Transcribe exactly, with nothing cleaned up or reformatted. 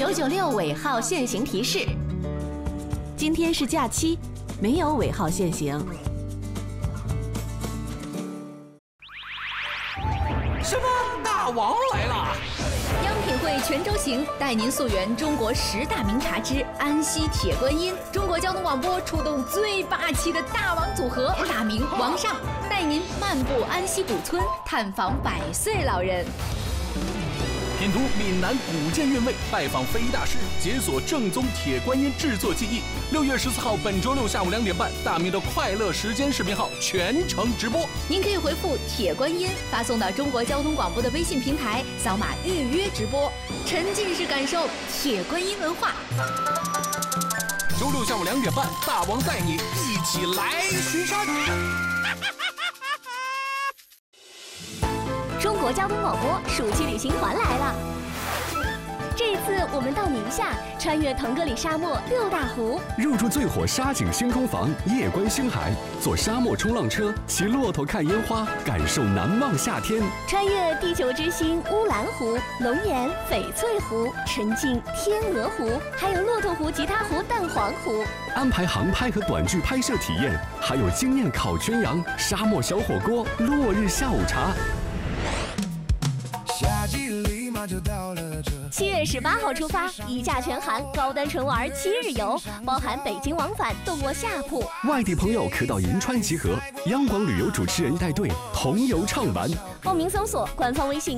九九六尾号限行提示：今天是假期，没有尾号限行。 什么？大王来了！ 央品汇全州行带您溯源中国十大名茶之安溪铁观音。中国交通广播出动最霸气的大王组合，大明王上带您漫步安溪古村，探访百岁老人。 品读闽南古建韵味，拜访非遗大师，解锁正宗铁观音制作技艺。六月十四号，本周六下午两点半，大明的快乐时间视频号全程直播。 您可以回复“铁观音”发送到中国交通广播的微信平台，扫码预约直播，沉浸式感受铁观音文化。 周六下午两点半，大王带你一起来巡山。 中国交通广播暑期旅行团来了！这一次我们到宁夏，穿越腾格里沙漠六大湖， 入住最火沙景星空房，夜观星海，坐沙漠冲浪车，骑骆驼看烟花，感受难忘夏天。 穿越地球之星乌兰湖、龙岩、翡翠湖，沉浸天鹅湖，还有骆驼湖、吉他湖、蛋黄湖。 安排航拍和短剧拍摄体验，还有惊艳烤全羊、沙漠小火锅、落日下午茶。 七月十八号出发，一价全含，高端纯玩七日游，包含北京往返，动卧下铺。 外地朋友可到银川集合，央广旅游主持人带队同游畅玩。 报名搜索官方微信